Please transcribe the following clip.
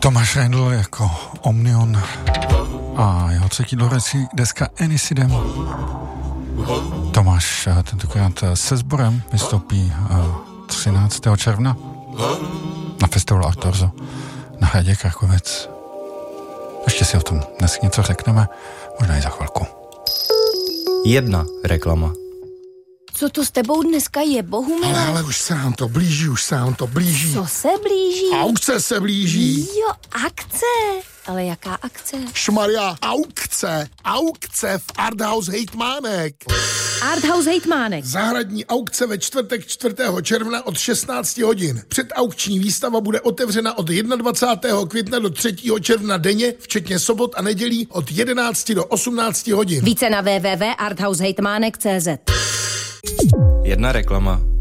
Tomáš Rendl jako Omnion a jeho třetí dlouholetí deska Enisidem. Tomáš tentokrát se sborem vystoupí 13. června na festivalu Artorzo na hradě Krakovec. Ještě si o tom dnes něco řekneme, možná i za chvilku. 1 reklama. Co to s tebou dneska je, Bohumile? Ale už se nám to blíží, Co se blíží? Aukce se blíží. Jo, akce. Ale jaká akce? Šmarja, aukce v Arthouse Hejtmánek. Arthouse Hejtmánek. Zahradní aukce ve čtvrtek 4. června od 16 hodin. Předaukční výstava bude otevřena od 21. května do 3. června denně, včetně sobot a nedělí od 11 do 18 hodin. Více na www.arthousehejtmánek.cz. 1 reklama.